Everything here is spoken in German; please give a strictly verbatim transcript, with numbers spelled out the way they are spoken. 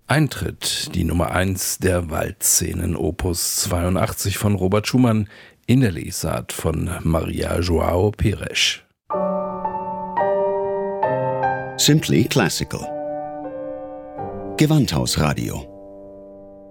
Eintritt, die Nummer eins der Waldszenen, Opus zweiundachtzig von Robert Schumann in der Lesart von Maria João Pires. Simply Classical. Gewandhausradio.